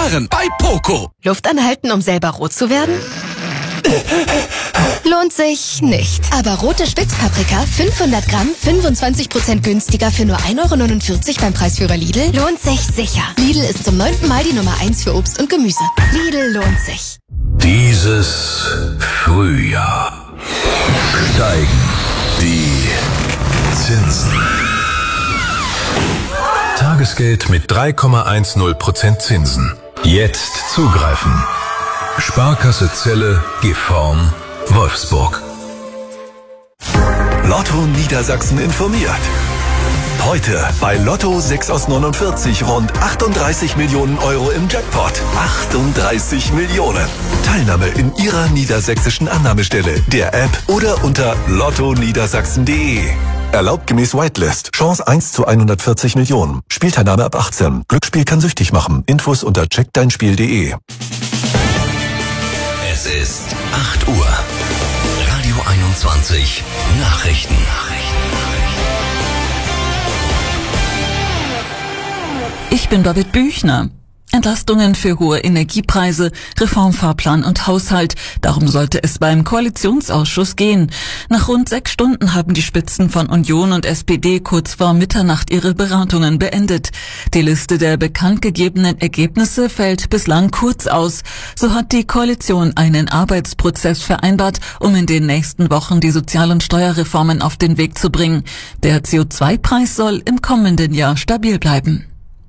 Sparen bei Poco. Luft anhalten, um selber rot zu werden? Lohnt sich nicht. Aber rote Spitzpaprika, 500 Gramm, 25% günstiger für nur 1,49 € beim Preisführer Lidl, lohnt sich sicher. Lidl ist zum 9. Mal die Nummer 1 für Obst und Gemüse. Lidl lohnt sich. Dieses Frühjahr steigen die Zinsen. Tagesgeld mit 3,10% Zinsen. Jetzt zugreifen. Sparkasse Celle, Gifhorn, Wolfsburg. Lotto Niedersachsen informiert. Heute bei Lotto 6 aus 49 rund 38 Millionen Euro im Jackpot. 38 Millionen. Teilnahme in Ihrer niedersächsischen Annahmestelle, der App oder unter lottoniedersachsen.de. Erlaubt gemäß Whitelist. Chance 1 zu 140 Millionen. Spielteilnahme ab 18. Glücksspiel kann süchtig machen. Infos unter checkdeinspiel.de. Es ist 8 Uhr. Radio 21 Nachrichten. Ich bin Babette Büchner. Entlastungen für hohe Energiepreise, Reformfahrplan und Haushalt. Darum sollte es beim Koalitionsausschuss gehen. Nach rund 6 Stunden haben die Spitzen von Union und SPD kurz vor Mitternacht ihre Beratungen beendet. Die Liste der bekannt gegebenen Ergebnisse fällt bislang kurz aus. So hat die Koalition einen Arbeitsprozess vereinbart, um in den nächsten Wochen die Sozial- und Steuerreformen auf den Weg zu bringen. Der CO2-Preis soll im kommenden Jahr stabil bleiben.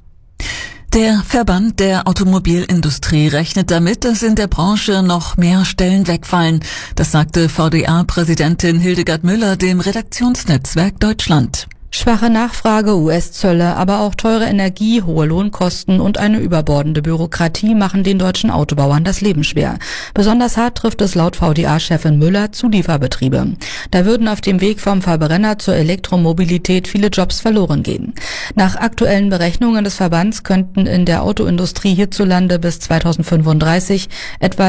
Der Verband der Automobilindustrie rechnet damit, dass in der Branche noch mehr Stellen wegfallen. Das sagte VDA-Präsidentin Hildegard Müller dem Redaktionsnetzwerk Deutschland. Schwache Nachfrage, US-Zölle, aber auch teure Energie, hohe Lohnkosten und eine überbordende Bürokratie machen den deutschen Autobauern das Leben schwer. Besonders hart trifft es laut VDA-Chefin Müller Zulieferbetriebe. Da würden auf dem Weg vom Verbrenner zur Elektromobilität viele Jobs verloren gehen. Nach aktuellen Berechnungen des Verbands könnten in der Autoindustrie hierzulande bis 2035 etwa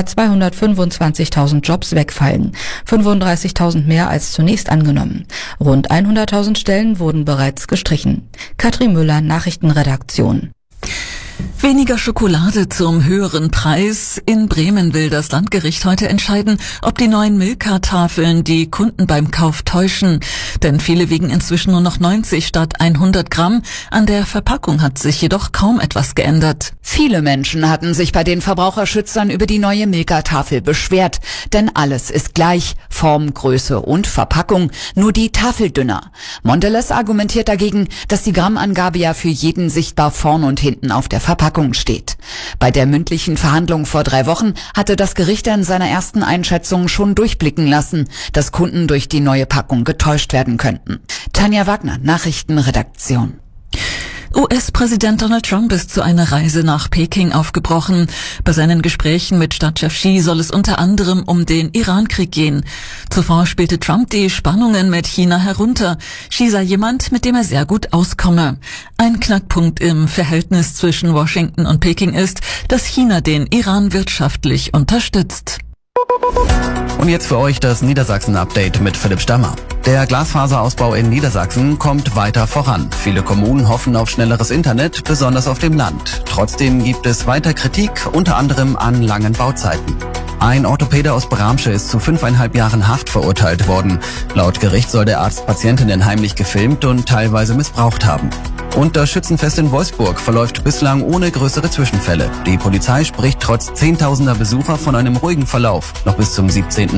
225.000 Jobs wegfallen. 35.000 mehr als zunächst angenommen. Rund 100.000 Stellen wurden bereits gestrichen. Katrin Müller, Nachrichtenredaktion. Weniger Schokolade zum höheren Preis. In Bremen will das Landgericht heute entscheiden, ob die neuen Milka-Tafeln die Kunden beim Kauf täuschen. Denn viele wiegen inzwischen nur noch 90 statt 100 Gramm. An der Verpackung hat sich jedoch kaum etwas geändert. Viele Menschen hatten sich bei den Verbraucherschützern über die neue Milka-Tafel beschwert. Denn alles ist gleich. Form, Größe und Verpackung. Nur die Tafel dünner. Mondelez argumentiert dagegen, dass die Grammangabe ja für jeden sichtbar vorn und hinten auf der Verpackung steht. Bei der mündlichen Verhandlung vor 3 Wochen hatte das Gericht in seiner ersten Einschätzung schon durchblicken lassen, dass Kunden durch die neue Packung getäuscht werden könnten. Tanja Wagner, Nachrichtenredaktion. US-Präsident Donald Trump ist zu einer Reise nach Peking aufgebrochen. Bei seinen Gesprächen mit Stadtchef Xi soll es unter anderem um den Iran-Krieg gehen. Zuvor spielte Trump die Spannungen mit China herunter. Xi sei jemand, mit dem er sehr gut auskomme. Ein Knackpunkt im Verhältnis zwischen Washington und Peking ist, dass China den Iran wirtschaftlich unterstützt. Und jetzt für euch das Niedersachsen-Update mit Philipp Stammer. Der Glasfaserausbau in Niedersachsen kommt weiter voran. Viele Kommunen hoffen auf schnelleres Internet, besonders auf dem Land. Trotzdem gibt es weiter Kritik, unter anderem an langen Bauzeiten. Ein Orthopäde aus Bramsche ist zu 5,5 Jahren Haft verurteilt worden. Laut Gericht soll der Arzt Patientinnen heimlich gefilmt und teilweise missbraucht haben. Und das Schützenfest in Wolfsburg verläuft bislang ohne größere Zwischenfälle. Die Polizei spricht trotz Zehntausender Besucher von einem ruhigen Verlauf. Noch bis zum 17.